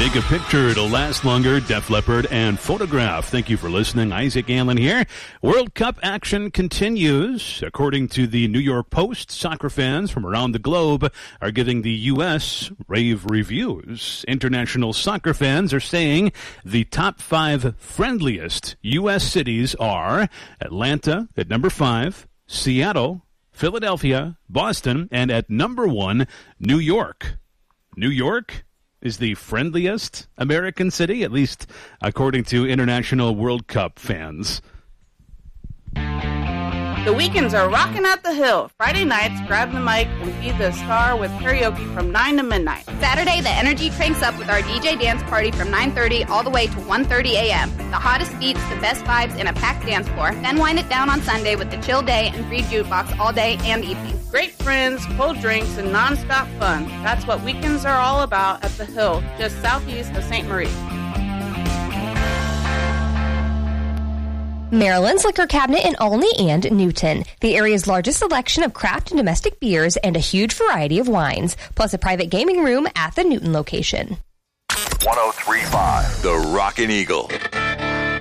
Take a picture, it'll last longer. Def Leppard and Photograph. Thank you for listening. Isaac Allen here. World Cup action continues. According to the New York Post, soccer fans from around the globe are giving the U.S. rave reviews. International soccer fans are saying the top 5 friendliest U.S. cities are Atlanta at number 5, Seattle, Philadelphia, Boston, and at number 1, New York. New York is the friendliest American city, at least according to international World Cup fans. The weekends are rocking at the Hill. Friday nights, grab the mic and be the star with karaoke from 9 to midnight. Saturday, the energy cranks up with our DJ dance party from 9:30 all the way to 1:30 a.m. The hottest beats, the best vibes, and a packed dance floor. Then wind it down on Sunday with the chill day and free jukebox all day and evening. Great friends, cold drinks, and nonstop fun. That's what weekends are all about at the Hill, just southeast of St. Marie. Maryland's Liquor Cabinet in Olney and Newton. The area's largest selection of craft and domestic beers and a huge variety of wines, plus a private gaming room at the Newton location. 103.5 The Rockin' Eagle.